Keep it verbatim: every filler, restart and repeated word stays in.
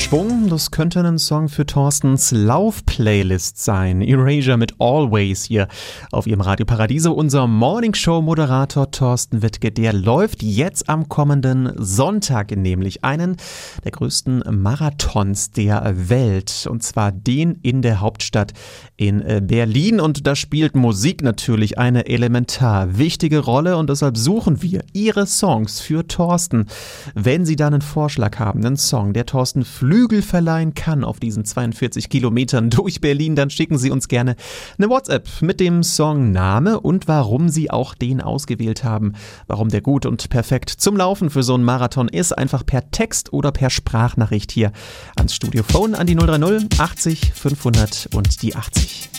Schwung, das könnte ein Song für Thorstens Lauf-Playlist sein. Erasure mit Always hier auf ihrem Radio Paradiso. Unser Morningshow-Moderator Thorsten Wittke, der läuft jetzt am kommenden Sonntag nämlich einen der größten Marathons der Welt. Und zwar den in der Hauptstadt in Berlin. Und da spielt Musik natürlich eine elementar wichtige Rolle. Und deshalb suchen wir Ihre Songs für Thorsten. Wenn Sie da einen Vorschlag haben, einen Song, der Thorsten Flügel verleihen kann auf diesen zweiundvierzig Kilometern durch Berlin, dann schicken Sie uns gerne eine WhatsApp mit dem Song Name und warum Sie auch den ausgewählt haben, warum der gut und perfekt zum Laufen für so einen Marathon ist, einfach per Text oder per Sprachnachricht hier ans Studiophone an die null drei null achtzig fünfhundert und die achtzig.